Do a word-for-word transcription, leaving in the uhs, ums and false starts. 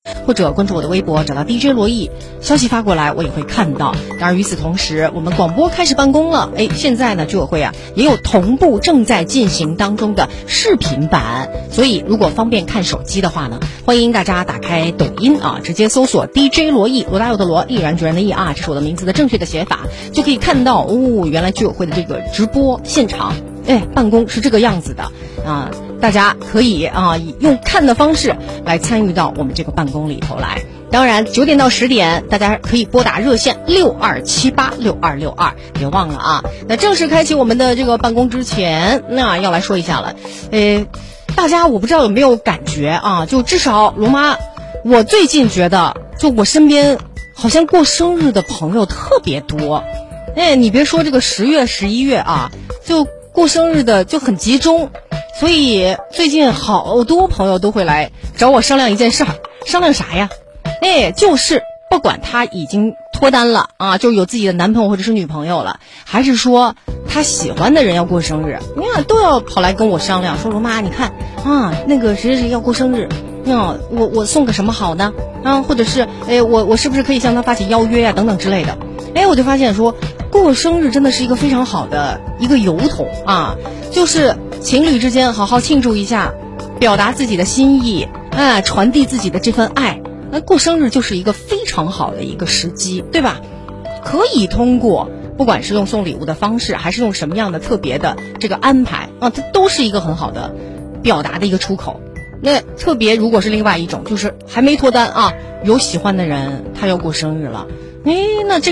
或者关注我的微博，找到 D J 罗毅，消息发过来我也会看到。当然与此同时，我们广播开始办公了，哎，现在呢居委会啊也有同步正在进行当中的视频版，所以如果方便看手机的话呢，欢迎大家打开抖音啊，直接搜索 D J 罗毅，罗大佑的罗，毅然决然的毅啊，这是我的名字的正确的写法，就可以看到哦，原来居委会的这个直播现场，哎，办公是这个样子的啊，大家可以啊用看的方式来参与到我们这个办公里头来。当然九点到十点大家可以拨打热线六二七八六二六二，别忘了啊。那正式开启我们的这个办公之前，那要来说一下了，呃大家我不知道有没有感觉啊，就至少罗妈我最近觉得就我身边好像过生日的朋友特别多。哎，你别说这个十月十一月啊，就过生日的就很集中，所以最近好多朋友都会来找我商量一件事儿。商量啥呀？哎，就是不管他已经脱单了啊，就有自己的男朋友或者是女朋友了，还是说他喜欢的人要过生日，你看都要跑来跟我商量，说罗妈你看啊，那个谁谁谁要过生日，那我我送个什么好呢？啊，或者是哎我我是不是可以向他发起邀约呀、啊、等等之类的。哎，我就发现说过生日真的是一个非常好的一个由头啊，就是情侣之间好好庆祝一下，表达自己的心意，啊，传递自己的这份爱。那过生日就是一个非常好的一个时机，对吧？可以通过不管是用送礼物的方式，还是用什么样的特别的这个安排啊，它都是一个很好的表达的一个出口。那特别如果是另外一种，就是还没脱单啊，有喜欢的人他要过生日了，哎，那这